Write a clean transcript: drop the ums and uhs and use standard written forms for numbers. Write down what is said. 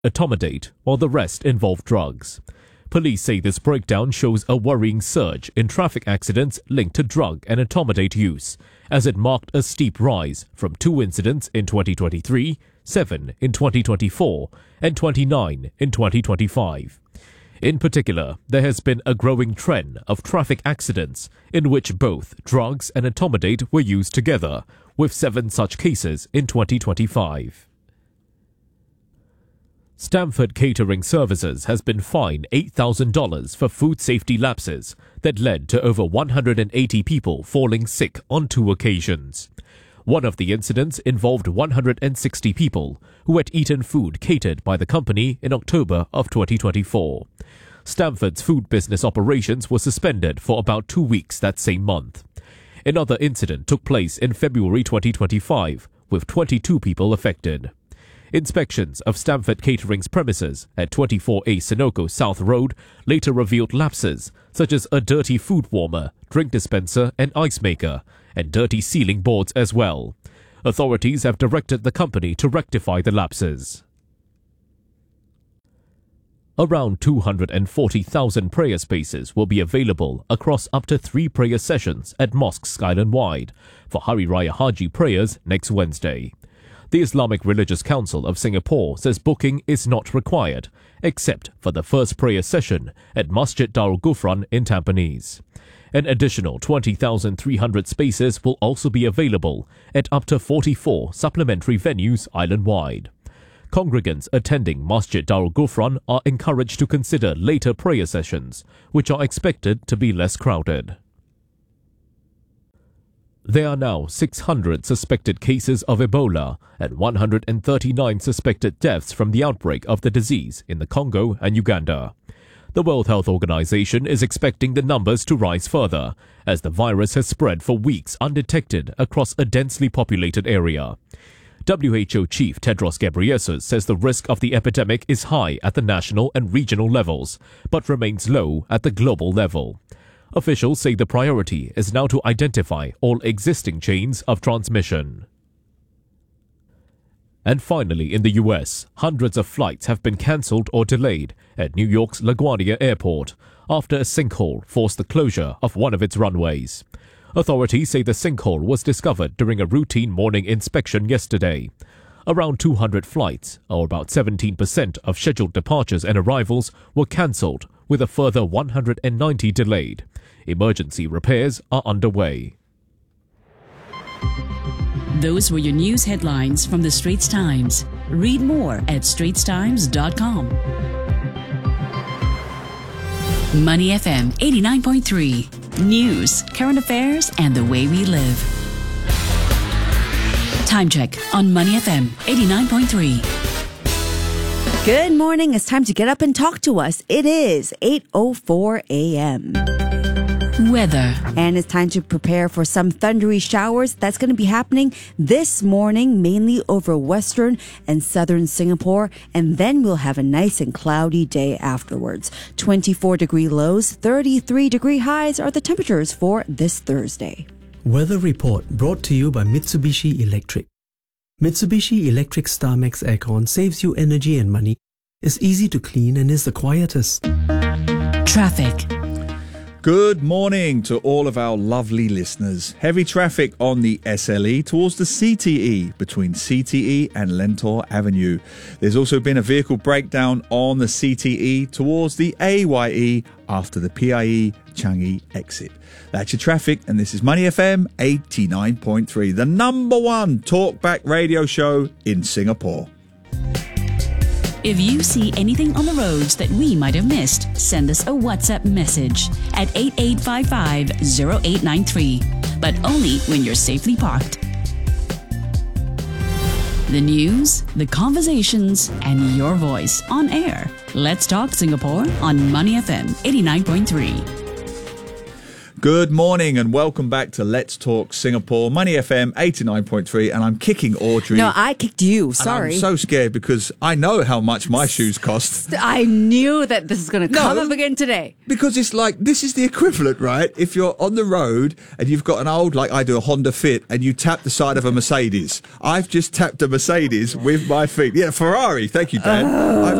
etomidate, while the rest involved drugs. Police say this breakdown shows a worrying surge in traffic accidents linked to drug and etomidate use, as it marked a steep rise from 2 incidents in 2023, 7 in 2024, and 29 in 2025. In particular, there has been a growing trend of traffic accidents in which both drugs and etomidate were used together, with 7 such cases in 2025. Stamford Catering Services has been fined $8,000 for food safety lapses that led to over 180 people falling sick on 2 occasions. One of the incidents involved 160 people who had eaten food catered by the company in October of 2024. Stamford's food business operations were suspended for about 2 weeks that same month. Another incident took place in February 2025, with 22 people affected. Inspections of Stamford Catering's premises at 24A Sunoco South Road later revealed lapses such as a dirty food warmer, drink dispenser and ice maker, and dirty ceiling boards as well. Authorities have directed the company to rectify the lapses. Around 240,000 prayer spaces will be available across up to 3 prayer sessions at mosques island-wide for Hari Raya Haji prayers next Wednesday. The Islamic Religious Council of Singapore says booking is not required, except for the first prayer session at Masjid Darul Ghufran in Tampines. An additional 20,300 spaces will also be available at up to 44 supplementary venues island-wide. Congregants attending Masjid Darul Ghufran are encouraged to consider later prayer sessions, which are expected to be less crowded. There are now 600 suspected cases of Ebola and 139 suspected deaths from the outbreak of the disease in the Congo and Uganda. The World Health Organization is expecting the numbers to rise further, as the virus has spread for weeks undetected across a densely populated area. WHO Chief Tedros Ghebreyesus says the risk of the epidemic is high at the national and regional levels, but remains low at the global level. Officials say the priority is now to identify all existing chains of transmission. And finally, in the US, hundreds of flights have been cancelled or delayed at New York's LaGuardia Airport after a sinkhole forced the closure of one of its runways. Authorities say the sinkhole was discovered during a routine morning inspection yesterday. Around 200 flights, or about 17% of scheduled departures and arrivals, were cancelled, with a further 190 delayed. Emergency repairs are underway. Those were your news headlines from the Straits Times. Read more at straitstimes.com. Money FM 89.3. News, current affairs, and the way we live. Time check on Money FM 89.3. Good morning. It's time to get up and talk to us. It is 8:04 a.m. Weather. And it's time to prepare for some thundery showers. That's going to be happening this morning, mainly over western and southern Singapore. And then we'll have a nice and cloudy day afterwards. 24-degree lows, 33-degree highs are the temperatures for this Thursday. Weather report brought to you by Mitsubishi Electric. Mitsubishi Electric StarMax Aircon saves you energy and money, is easy to clean and is the quietest. Traffic. Good morning to all of our lovely listeners. Heavy traffic on the SLE towards the CTE between CTE and Lentor Avenue. There's also been a vehicle breakdown on the CTE towards the AYE after the PIE Changi exit. That's your traffic, and this is Money FM 89.3, the number 1 talkback radio show in Singapore. If you see anything on the roads that we might have missed, send us a WhatsApp message at 8855-0893, but only when you're safely parked. The news, the conversations, and your voice on air. Let's talk Singapore on Money FM 89.3. Good morning and welcome back to Let's Talk Singapore. Money FM 89.3, and I'm kicking Audrey. No, I kicked you. And Sorry. I'm so scared because I know how much my shoes cost. I knew that this is going to come up again today. Because it's like, this is the equivalent, right? If you're on the road and you've got an old, like I do, a Honda Fit, and you tap the side of a Mercedes. I've just tapped a Mercedes with my feet. Yeah, Ferrari. Thank you, Dan. I've